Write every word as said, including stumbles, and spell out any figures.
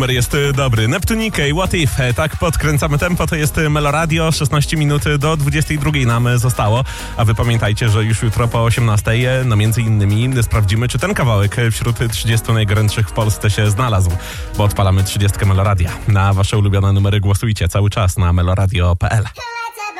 Numer jest dobry. Neptunike i What If. Tak podkręcamy tempo, to jest Meloradio. szesnaście minut do dwudziestej drugiej nam zostało. A wy pamiętajcie, że już jutro po osiemnastej, no między innymi sprawdzimy, czy ten kawałek wśród trzydziestu najgorętszych w Polsce się znalazł. Bo odpalamy trzydziestkę Meloradia. Na wasze ulubione numery głosujcie cały czas na meloradio kropka p l.